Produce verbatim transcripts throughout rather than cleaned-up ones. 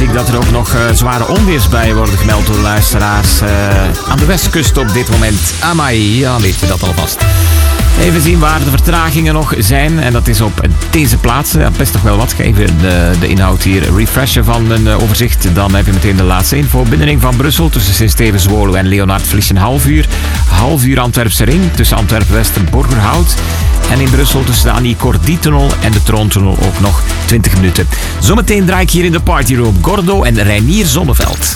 ik dat er ook nog uh, zware onweersbuien worden gemeld door de luisteraars. Uh, aan de westkust op dit moment. Amai, ja, weet je dat alvast. Even zien waar de vertragingen nog zijn. En dat is op deze plaatsen. Ja, best toch wel wat. Even de, de inhoud hier refreshen van mijn uh, overzicht. Dan heb je meteen de laatste info. Binnenring van Brussel tussen Sint-Stevens-Woluwe en Leonard-Vlies een half uur. Half uur Antwerpse ring tussen Antwerpen-West en Borgerhout. En in Brussel tussen de Annie Cordy-tunnel en de Troontunnel ook nog twintig minuten. Zometeen draai ik hier in de partyroom Gordo en Reinier Zonneveld.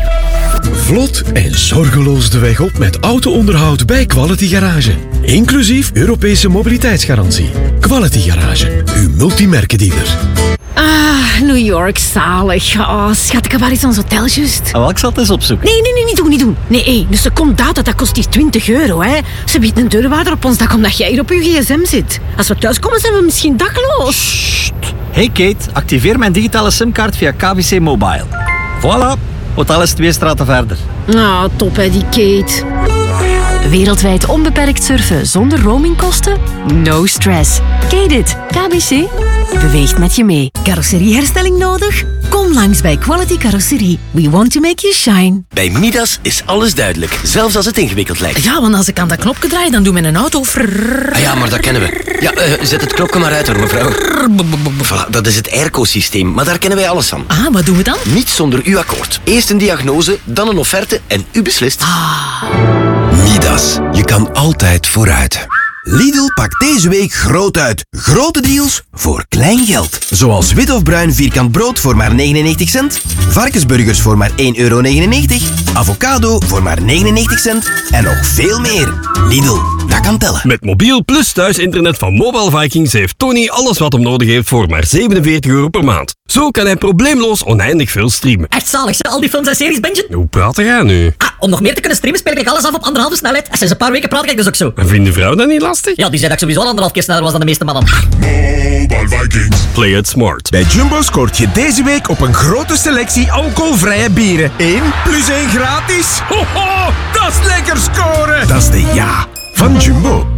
Vlot en zorgeloos de weg op met auto-onderhoud bij Quality Garage. Inclusief Europese mobiliteitsgarantie. Quality Garage, uw multimerkendealer. Ah, New York, zalig. Oh, schat, waar is ons hotel juist? Ah, wel, ik zal het eens opzoeken. Nee, nee, nee, niet doen, niet doen. Nee, hey, dus de secondaat, dat kost hier twintig euro, hè. Ze biedt een deurwaarder op ons dak omdat jij hier op je gsm zit. Als we thuiskomen, zijn we misschien dakloos. Sst. Hey Kate, activeer mijn digitale simkaart via K B C Mobile. Voilà, hotel is twee straten verder. Ah, top hè, die Kate. Wereldwijd onbeperkt surfen zonder roamingkosten? No stress. Kate it. K B C beweegt met je mee. Carrosserieherstelling nodig? Kom langs bij Quality Carrosserie. We want to make you shine. Bij Midas is alles duidelijk, zelfs als het ingewikkeld lijkt. Ja, want als ik aan dat knopje draai, dan doet mijn auto frrrr. Ah ja, maar dat kennen we. Ja, uh, zet het knopje maar uit hoor, mevrouw. Voilà, dat is het airco-systeem, maar daar kennen wij alles van. Ah, wat doen we dan? Niet zonder uw akkoord. Eerst een diagnose, dan een offerte en u beslist. Ah. Midas, je kan altijd vooruit. Lidl pakt deze week groot uit. Grote deals voor klein geld. Zoals wit of bruin vierkant brood voor maar negenennegentig cent. Varkensburgers voor maar één euro negenennegentig. Avocado voor maar negenennegentig cent. En nog veel meer. Lidl, dat kan tellen. Met mobiel plus thuisinternet van Mobile Vikings heeft Tony alles wat hem nodig heeft voor maar zevenenveertig euro per maand. Zo kan hij probleemloos oneindig veel streamen. Echt zalig, zeg. Al die films en series, Benjen. Hoe praat jij nu? Ah, om nog meer te kunnen streamen speel ik alles af op anderhalve snelheid. En sinds een paar weken praat ik dus ook zo. En vindt de vrouw dat niet lastig? Ja, die zei dat ik sowieso al anderhalf keer sneller was dan de meeste mannen. Mobile Vikings. Play it smart. Bij Jumbo scoort je deze week op een grote selectie alcoholvrije bieren. één plus één gratis. Ho, ho, dat is lekker scoren. Dat is de ja van Jumbo.